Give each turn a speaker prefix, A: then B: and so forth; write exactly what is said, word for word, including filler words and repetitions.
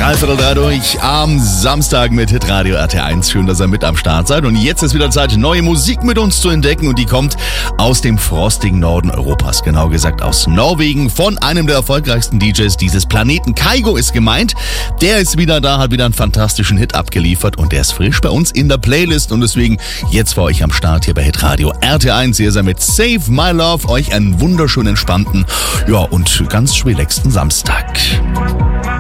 A: Dreiviertel drei durch am Samstag mit Hitradio R T eins. Schön, dass ihr mit am Start seid. Und jetzt ist wieder Zeit, neue Musik mit uns zu entdecken. Und die kommt aus dem frostigen Norden Europas. Genau gesagt aus Norwegen. Von einem der erfolgreichsten D Js dieses Planeten. Kygo ist gemeint. Der ist wieder da, hat wieder einen fantastischen Hit abgeliefert. Und der ist frisch bei uns in der Playlist. Und deswegen jetzt für euch am Start hier bei Hitradio R T eins. Hier ist er mit Save My Love. Euch einen wunderschön entspannten, ja, und ganz relaxten Samstag.